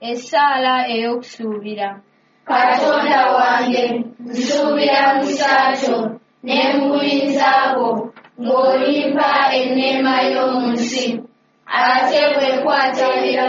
Essaala ey'okusuubira. Katonda wange nsuubira mu kyakyo ne mu buyinza bwo ng'olimpa enneema y'omu nsi. Ate bwe nkwata